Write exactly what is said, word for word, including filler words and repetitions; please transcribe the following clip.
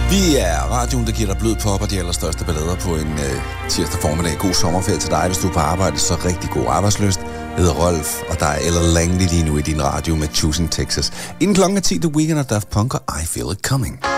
Vi er radioen, der giver dig blød pop og de allerstørste ballader på en øh, tirsdag formiddag. God sommerferie til dig, hvis du er på arbejde, så rigtig god arbejdsløst. Jeg hedder Rolf, og der er Ella Langley lige nu i din radio med Choosing Texas. Inden klokken er ti, The Weeknd og Daft Punk og I Feel It Coming.